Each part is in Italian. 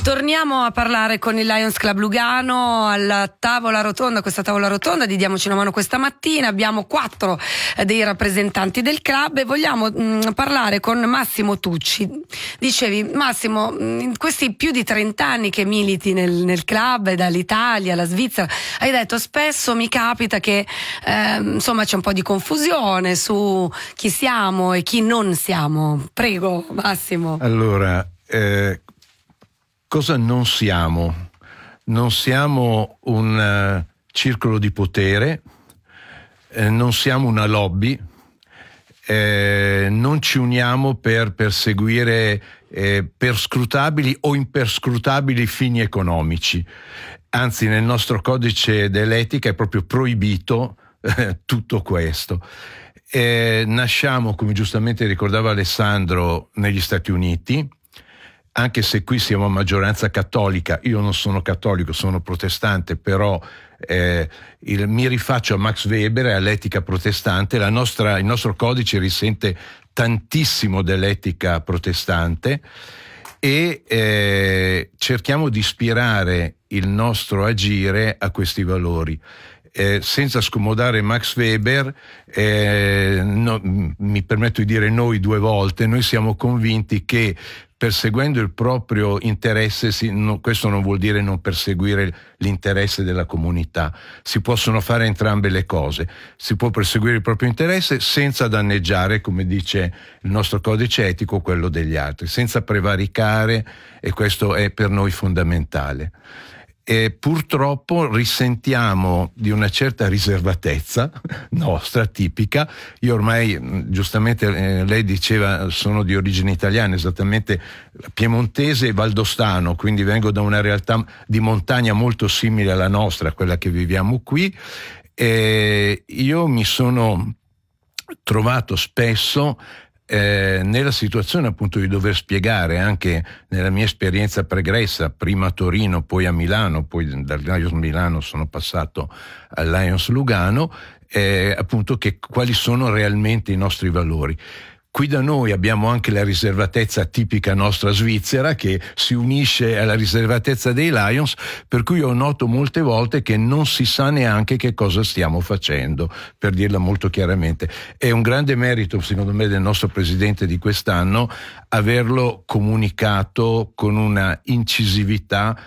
Torniamo a parlare con il Lions Club Lugano alla tavola rotonda. Questa tavola rotonda di Diamoci una mano questa mattina. Abbiamo 4 dei rappresentanti del club e vogliamo parlare con Massimo Tucci. Dicevi, Massimo, in questi più di 30 anni che militi nel club, dall'Italia alla Svizzera, hai detto spesso mi capita che insomma c'è un po' di confusione su chi siamo e chi non siamo. Prego, Massimo. Allora, cosa non siamo? Non siamo un circolo di potere, non siamo una lobby, non ci uniamo per perseguire perscrutabili o imperscrutabili fini economici. Anzi, nel nostro codice dell'etica è proprio proibito tutto questo. Nasciamo, come giustamente ricordava Alessandro, negli Stati Uniti, anche se qui siamo a maggioranza cattolica. Io non sono cattolico, sono protestante, però mi rifaccio a Max Weber e all'etica protestante. Il nostro codice risente tantissimo dell'etica protestante e cerchiamo di ispirare il nostro agire a questi valori. Senza scomodare Max Weber, mi permetto di dire noi 2 volte, noi siamo convinti che perseguendo il proprio interesse, questo non vuol dire non perseguire l'interesse della comunità, si possono fare entrambe le cose, si può perseguire il proprio interesse senza danneggiare, come dice il nostro codice etico, quello degli altri, senza prevaricare, e questo è per noi fondamentale. E purtroppo risentiamo di una certa riservatezza nostra, tipica. Io ormai, giustamente lei diceva, sono di origine italiana, esattamente piemontese e valdostano, quindi vengo da una realtà di montagna molto simile alla nostra, quella che viviamo qui. E io mi sono trovato spesso nella situazione appunto di dover spiegare, anche nella mia esperienza pregressa, prima a Torino, poi a Milano, poi dal Lions Milano sono passato al Lions Lugano, appunto che quali sono realmente i nostri valori. Qui da noi abbiamo anche la riservatezza tipica nostra svizzera che si unisce alla riservatezza dei Lions, per cui io noto molte volte che non si sa neanche che cosa stiamo facendo, per dirla molto chiaramente. È un grande merito, secondo me, del nostro presidente di quest'anno averlo comunicato con una incisività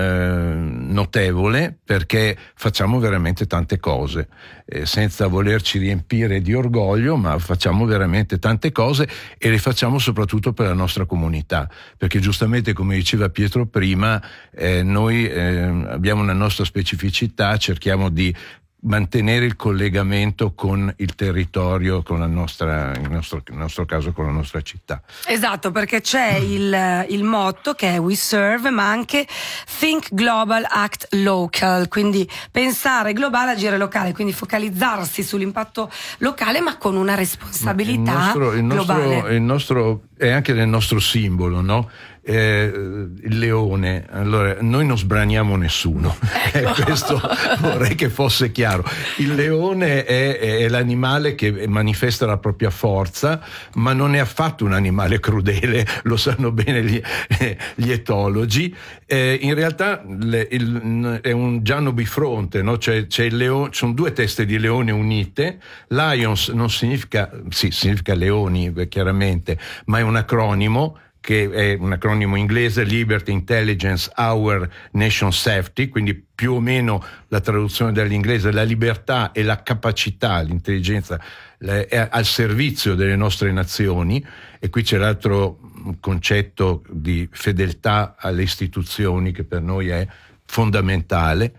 notevole, perché facciamo veramente tante cose, senza volerci riempire di orgoglio, ma facciamo veramente tante cose e le facciamo soprattutto per la nostra comunità, perché giustamente, come diceva Pietro prima, noi abbiamo una nostra specificità, cerchiamo di mantenere il collegamento con il territorio, con nel nostro caso con la nostra città. Esatto, perché c'è il motto che è We Serve, ma anche Think Global, Act Local, quindi pensare globale, agire locale, quindi focalizzarsi sull'impatto locale, ma con una responsabilità globale. Il nostro è anche nel nostro simbolo, no? Il leone. Allora, noi non sbraniamo nessuno, ecco. Questo vorrei che fosse chiaro. Il leone è l'animale che manifesta la propria forza, ma non è affatto un animale crudele, lo sanno bene gli etologi. In realtà è un gianno bifronte, no? C'è il leone, sono 2 teste di leone unite. Lions non significa leoni, chiaramente, ma è un acronimo che è un acronimo inglese, Liberty, Intelligence, Our Nation Safety, quindi più o meno la traduzione dall'inglese, la libertà e la capacità, l'intelligenza è al servizio delle nostre nazioni. E qui c'è l'altro concetto di fedeltà alle istituzioni che per noi è fondamentale.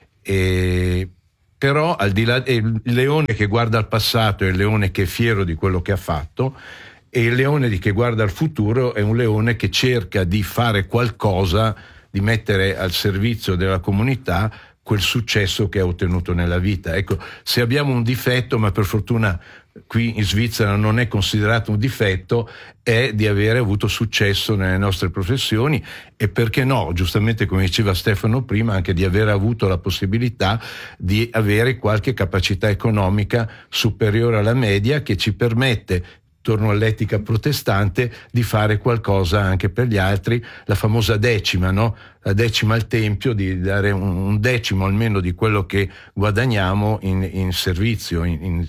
Però al di là, il leone che guarda al passato è il leone che è fiero di quello che ha fatto, e il leone che guarda al futuro è un leone che cerca di fare qualcosa, di mettere al servizio della comunità quel successo che ha ottenuto nella vita. Ecco, se abbiamo un difetto, ma per fortuna qui in Svizzera non è considerato un difetto, è di avere avuto successo nelle nostre professioni e, perché no, giustamente come diceva Stefano prima, anche di aver avuto la possibilità di avere qualche capacità economica superiore alla media che ci permette torno all'etica protestante, di fare qualcosa anche per gli altri, la famosa decima, no? La decima al Tempio, di dare un decimo almeno di quello che guadagniamo in servizio,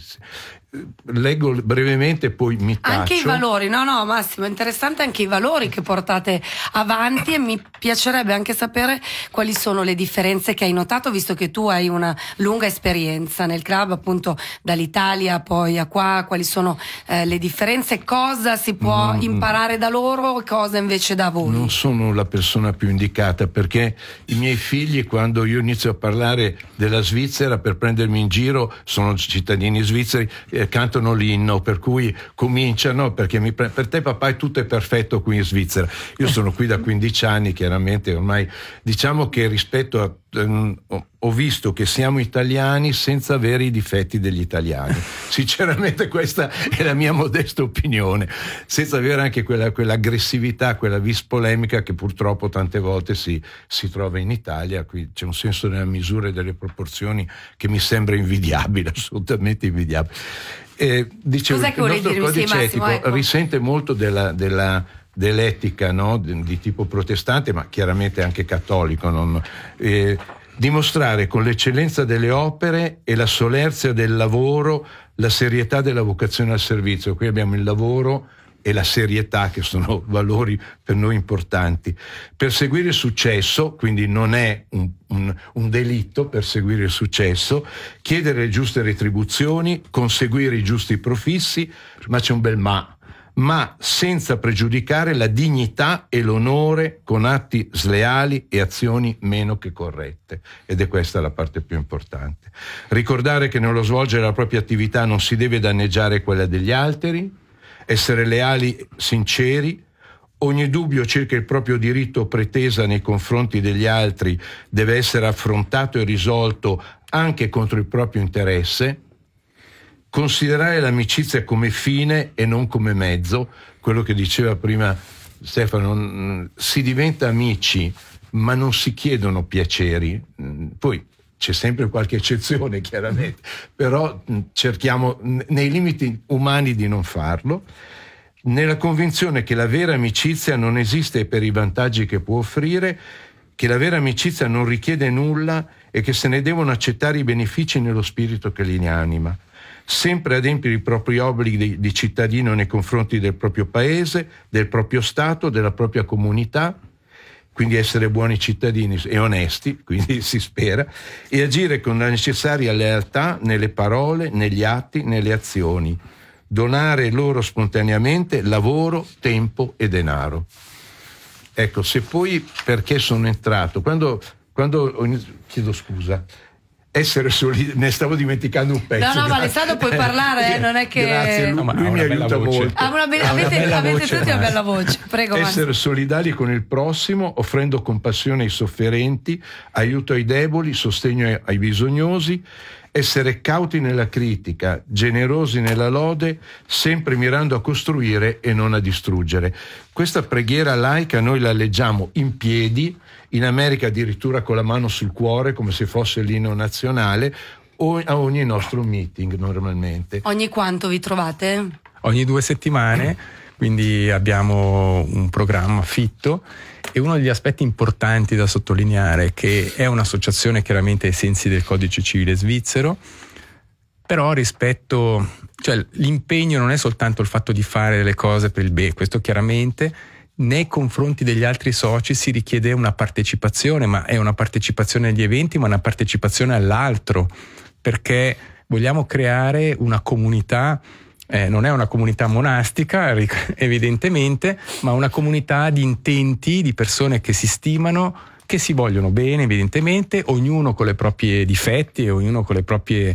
leggo brevemente, poi mi taccio. Anche i valori, no Massimo, è interessante anche i valori che portate avanti, e mi piacerebbe anche sapere quali sono le differenze che hai notato, visto che tu hai una lunga esperienza nel club, appunto dall'Italia poi a qua. Quali sono le differenze, cosa si può imparare da loro, cosa invece da voi? Non sono la persona più indicata, perché i miei figli, quando io inizio a parlare della Svizzera, per prendermi in giro, sono cittadini svizzeri, cantano l'inno, per cui cominciano, perché per te papà tutto è perfetto qui in Svizzera. Io sono qui da 15 anni, chiaramente ormai, diciamo che rispetto a ho visto che siamo italiani senza avere i difetti degli italiani. Sinceramente questa è la mia modesta opinione, senza avere anche quell'aggressività, quella vis polemica che purtroppo tante volte si trova in Italia. Qui c'è un senso della misura e delle proporzioni che mi sembra invidiabile, assolutamente invidiabile. Dicevo, il nostro codice etico, ecco, risente molto dell'etica, no? Di tipo protestante, ma chiaramente anche cattolico, dimostrare con l'eccellenza delle opere e la solerzia del lavoro la serietà della vocazione al servizio. Qui abbiamo il lavoro e la serietà, che sono valori per noi importanti. Perseguire il successo, quindi non è un delitto perseguire il successo, chiedere le giuste retribuzioni, conseguire i giusti profissi, ma c'è un bel ma senza pregiudicare la dignità e l'onore con atti sleali e azioni meno che corrette. Ed è questa la parte più importante. Ricordare che nello svolgere la propria attività non si deve danneggiare quella degli altri, essere leali, sinceri. Ogni dubbio circa il proprio diritto o pretesa nei confronti degli altri deve essere affrontato e risolto anche contro il proprio interesse. Considerare l'amicizia come fine e non come mezzo, quello che diceva prima Stefano, si diventa amici ma non si chiedono piaceri, poi c'è sempre qualche eccezione chiaramente, però cerchiamo nei limiti umani di non farlo, nella convinzione che la vera amicizia non esiste per i vantaggi che può offrire, che la vera amicizia non richiede nulla e che se ne devono accettare i benefici nello spirito che li anima. Sempre adempiere i propri obblighi di cittadino nei confronti del proprio paese, del proprio Stato, della propria comunità, quindi essere buoni cittadini e onesti, quindi si spera, e agire con la necessaria lealtà nelle parole, negli atti, nelle azioni, donare loro spontaneamente lavoro, tempo e denaro. Ecco, se poi perché sono entrato, quando chiedo scusa, essere solidali, ne stavo dimenticando un pezzo. No, ma Alessandro puoi parlare, non è che... Grazie, lui mi aiuta molto. Avete tutti una bella voce, prego. Essere solidali con il prossimo, offrendo compassione ai sofferenti, aiuto ai deboli, sostegno ai bisognosi, essere cauti nella critica, generosi nella lode, sempre mirando a costruire e non a distruggere. Questa preghiera laica noi la leggiamo in piedi, in America addirittura con la mano sul cuore, come se fosse l'inno nazionale, o a ogni nostro meeting normalmente. Ogni quanto vi trovate? Ogni 2 settimane, quindi abbiamo un programma fitto, e uno degli aspetti importanti da sottolineare è che è un'associazione chiaramente ai sensi del codice civile svizzero, però cioè l'impegno non è soltanto il fatto di fare le cose per il bene, questo chiaramente. Nei confronti degli altri soci si richiede una partecipazione, ma è una partecipazione agli eventi, ma una partecipazione all'altro, perché vogliamo creare una comunità, non è una comunità monastica evidentemente, ma una comunità di intenti, di persone che si stimano, che si vogliono bene evidentemente, ognuno con i propri difetti e ognuno con le proprie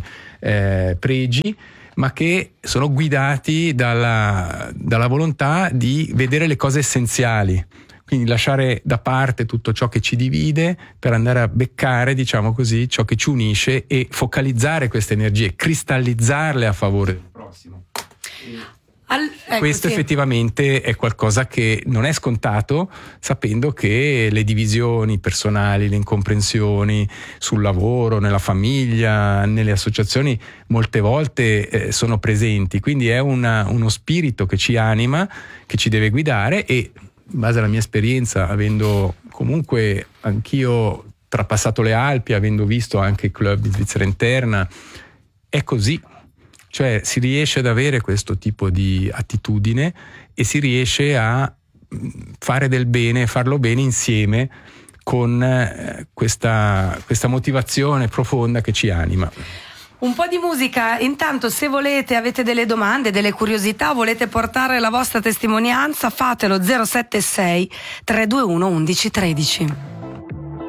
pregi, ma che sono guidati dalla volontà di vedere le cose essenziali, quindi lasciare da parte tutto ciò che ci divide per andare a beccare, diciamo così, ciò che ci unisce e focalizzare queste energie, cristallizzarle a favore del prossimo. Questo effettivamente è qualcosa che non è scontato, sapendo che le divisioni personali, le incomprensioni sul lavoro, nella famiglia, nelle associazioni molte volte sono presenti, quindi è uno spirito che ci anima, che ci deve guidare, e in base alla mia esperienza, avendo comunque anch'io trapassato le Alpi, avendo visto anche i club di Svizzera interna, è così. Cioè si riesce ad avere questo tipo di attitudine e si riesce a fare del bene, farlo bene insieme con questa motivazione profonda che ci anima. Un po' di musica, intanto se volete, avete delle domande, delle curiosità, volete portare la vostra testimonianza, fatelo 076 321 11 13.